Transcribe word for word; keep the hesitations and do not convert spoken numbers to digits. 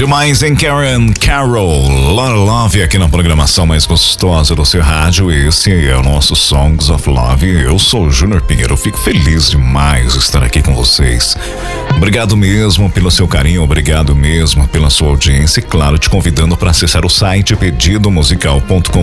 Demais em Karen Carol, Lot of Love aqui na programação mais gostosa do seu rádio. Esse é o nosso Songs of Love. Eu sou o Júnior Pinheiro, eu fico feliz demais de estar aqui com vocês. Obrigado mesmo pelo seu carinho, obrigado mesmo pela sua audiência e, claro, te convidando para acessar o site pedido musical ponto com